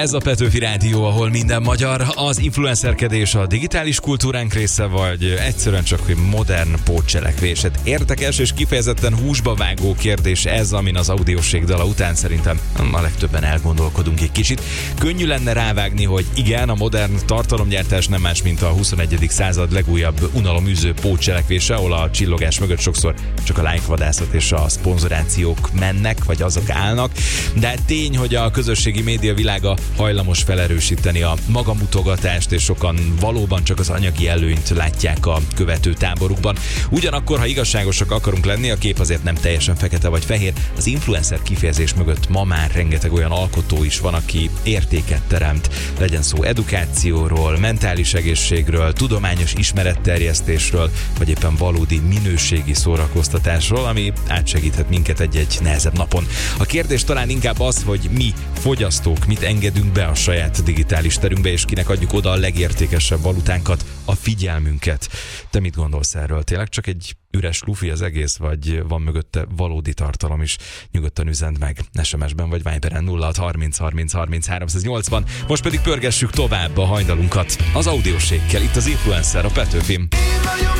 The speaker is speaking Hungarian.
Ez a Petőfi Rádió, ahol minden magyar. Az influencerkedés a digitális kultúránk része, vagy egyszerűen csak hogy modern pótcselekvés. Érdekes és kifejezetten húsba vágó kérdés ez, amin az Audióség dala után szerintem a legtöbben elgondolkodunk egy kicsit. Könnyű lenne rávágni, hogy igen, a modern tartalomgyártás nem más, mint a 21. század legújabb unaloműző pótcselekvése, ahol a csillogás mögött sokszor csak a like-vadászat és a szponzorációk mennek, vagy azok állnak. De tény, hogy a közösségi média világa hajlamos felerősíteni a magamutogatást, és sokan valóban csak az anyagi előnyt látják a követő táborukban. Ugyanakkor, ha igazságosak akarunk lenni, a kép azért nem teljesen fekete vagy fehér. Az influencer kifejezés mögött ma már rengeteg olyan alkotó is van, aki értéket teremt. Legyen szó edukációról, mentális egészségről, tudományos ismeretterjesztésről, vagy éppen valódi minőségi szórakoztatásról, ami átsegíthet minket egy-egy nehezebb napon. A kérdés talán inkább az, hogy mi, fogyasztók, mit engedünk be a saját digitális terünkbe, és kinek adjuk oda a legértékesebb valutánkat, a figyelmünket. Te mit gondolsz erről? Tényleg csak egy üres lufi az egész, vagy van mögötte valódi tartalom is? Nyugodtan üzend meg SMS-ben vagy Viberen 0630 30 30 380. Most pedig pörgessük tovább a hajnalunkat az Audióséggel. Itt az Influencer, a Petőfim.